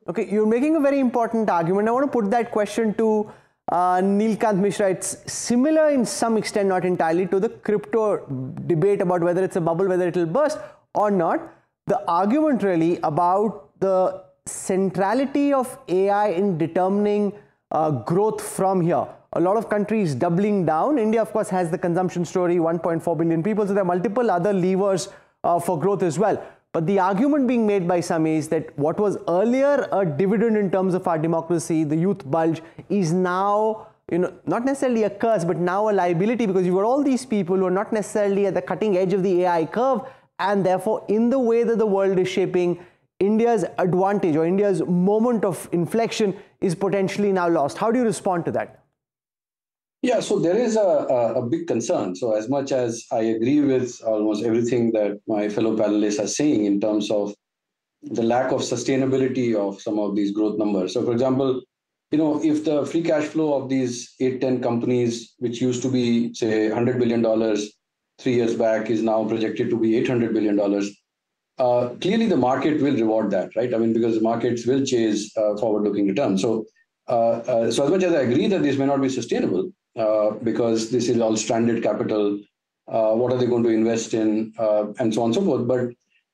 Okay, you're making a very important argument. I want to put that question to Neelkant Mishra. It's similar in some extent, not entirely, to the crypto debate about whether it's a bubble, whether it will burst or not. The argument really about the centrality of AI in determining growth from here. A lot of countries doubling down. India, of course, has the consumption story, 1.4 billion people. So there are multiple other levers for growth as well. But the argument being made by some is that what was earlier a dividend in terms of our democracy, the youth bulge, is now, not necessarily a curse, but now a liability, because you've got all these people who are not necessarily at the cutting edge of the AI curve, and therefore, in the way that the world is shaping, India's advantage or India's moment of inflection is potentially now lost. How do you respond to that? Yeah, so there is a big concern. So as much as I agree with almost everything that my fellow panelists are saying in terms of the lack of sustainability of some of these growth numbers. So for example, if the free cash flow of these 8-10 companies, which used to be, say, $100 billion 3 years back, is now projected to be $800 billion, clearly the market will reward that, right? I mean, because the markets will chase forward-looking returns. So as much as I agree that this may not be sustainable, because this is all stranded capital, what are they going to invest in, and so on and so forth. But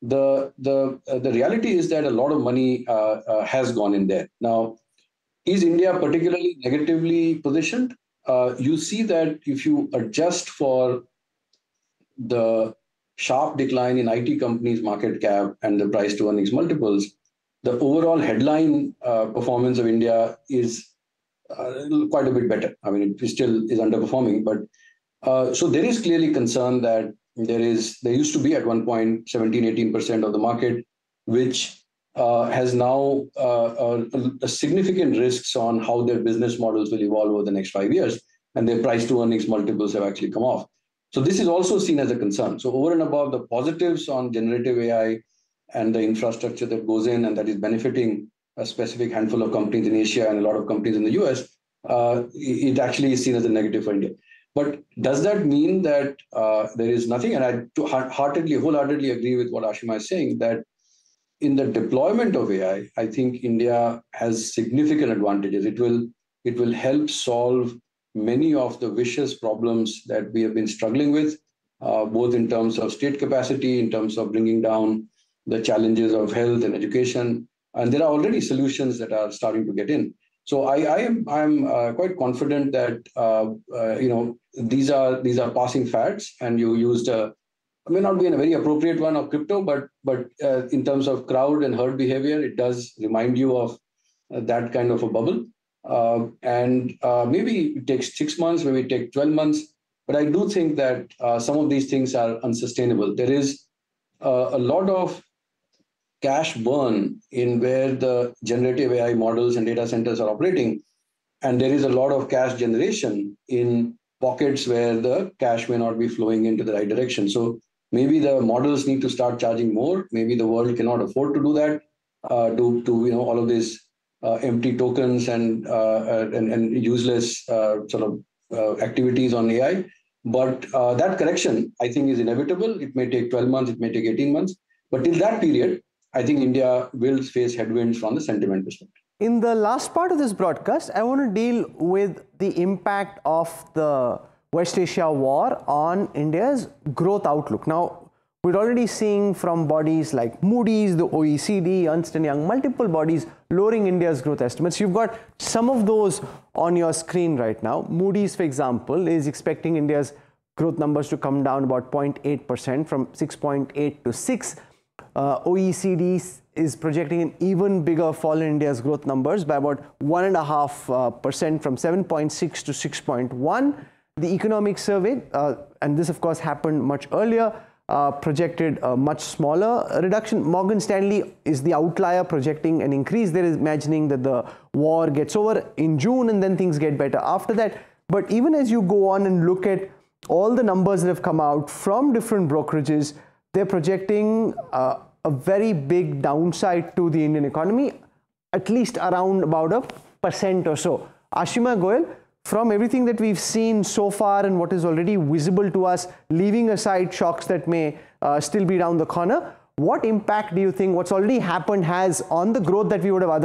the reality is that a lot of money has gone in there. Now, is India particularly negatively positioned? You see that if you adjust for the sharp decline in IT companies' market cap and the price to earnings multiples, the overall headline performance of India is quite a bit better. I mean, it still is underperforming, but so there is clearly concern that there used to be at one point 17-18% of the market, which has now a significant risks on how their business models will evolve over the next 5 years, and their price to earnings multiples have actually come off. So this is also seen as a concern. So over and above the positives on generative AI and the infrastructure that goes in and that is benefiting a specific handful of companies in Asia and a lot of companies in the US, it actually is seen as a negative for India. But does that mean that there is nothing? And I wholeheartedly agree with what Ashima is saying, that in the deployment of AI, I think India has significant advantages. It will help solve many of the vicious problems that we have been struggling with, both in terms of state capacity, in terms of bringing down the challenges of health and education. And there are already solutions that are starting to get in. So I'm quite confident that these are passing fads, and you used may not be a very appropriate one of crypto, but in terms of crowd and herd behavior, it does remind you of that kind of a bubble. And maybe it takes 6 months, maybe it takes 12 months, but I do think that some of these things are unsustainable. There is a lot of cash burn in where the generative AI models and data centers are operating, and there is a lot of cash generation in pockets where the cash may not be flowing into the right direction. So maybe the models need to start charging more. Maybe the world cannot afford to do that, all of these empty tokens and useless sort of activities on AI. But that correction, I think, is inevitable. It may take 12 months, it may take 18 months. But till that period, I think India will face headwinds from the sentiment perspective. In the last part of this broadcast, I want to deal with the impact of the West Asia war on India's growth outlook. Now, we're already seeing from bodies like Moody's, the OECD, Ernst & Young, multiple bodies lowering India's growth estimates. You've got some of those on your screen right now. Moody's, for example, is expecting India's growth numbers to come down about 0.8% from 6.8 to 6. OECD is projecting an even bigger fall in India's growth numbers by about 1.5% from 7.6 to 6.1. The economic survey, and this of course happened much earlier, projected a much smaller reduction. Morgan Stanley is the outlier, projecting an increase. They're imagining that the war gets over in June and then things get better after that. But even as you go on and look at all the numbers that have come out from different brokerages, they're projecting a very big downside to the Indian economy, at least around about 1% or so. Ashima Goyal, from everything that we've seen so far and what is already visible to us, leaving aside shocks that may still be around the corner, what impact do you think what's already happened has on the growth that we would have otherwise